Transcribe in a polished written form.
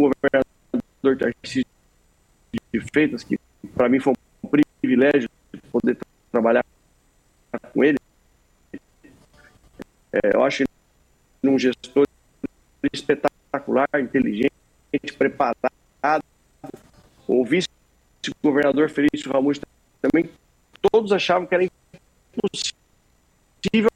governador Tarcísio de Freitas, que para mim foi um privilégio poder trabalhar com ele. Eu acho ele um gestor espetacular, inteligente, preparado. O vice-governador Felício Ramute também, todos achavam que era impossível